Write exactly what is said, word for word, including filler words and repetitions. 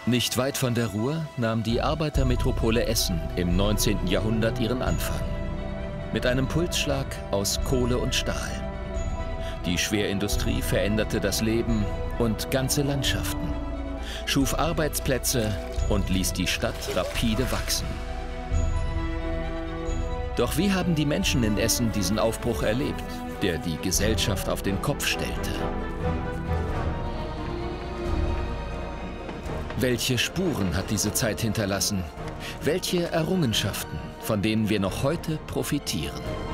Nicht weit von der Ruhr nahm die Arbeitermetropole Essen im neunzehnten Jahrhundert ihren Anfang. Mit einem Pulsschlag aus Kohle und Stahl. Die Schwerindustrie veränderte das Leben und ganze Landschaften, schuf Arbeitsplätze und ließ die Stadt rapide wachsen. Doch wie haben die Menschen in Essen diesen Aufbruch erlebt, der die Gesellschaft auf den Kopf stellte? Welche Spuren hat diese Zeit hinterlassen? Welche Errungenschaften, von denen wir noch heute profitieren?